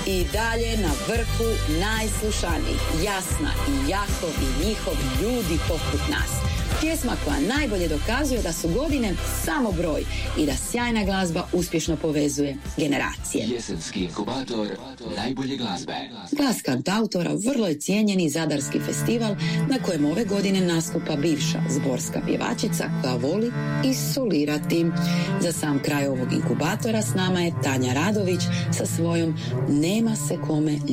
I dalje na vrhu najslušanijih, Jasna i Jako i njihovi ljudi poput nas. Pjesma koja najbolje dokazuje da su godine samo broj i da sjajna glazba uspješno povezuje generacije. Jesenski inkubator najbolje glazbe. Glas kantautora vrlo je cijenjeni zadarski festival na kojem ove godine nastupa bivša zborska pjevačica koja voli i solirati. Za sam kraj ovog inkubatora s nama je Tanja Radović sa svojom Nema se kome